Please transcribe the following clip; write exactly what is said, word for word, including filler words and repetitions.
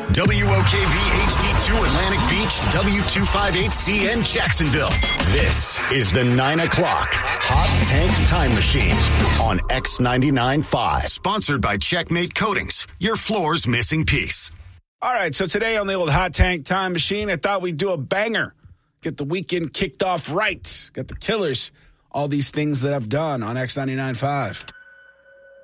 W O K V H D two Atlantic Beach, W two fifty-eight C N Jacksonville. This is the nine o'clock Hot Tank Time Machine on X ninety-nine point five. Sponsored by Checkmate Coatings, your floor's missing piece. All right, so today on the old Hot Tank Time Machine, I thought we'd do a banger. Get the weekend kicked off right. Get the Killers. All these things that I've done on X ninety-nine point five.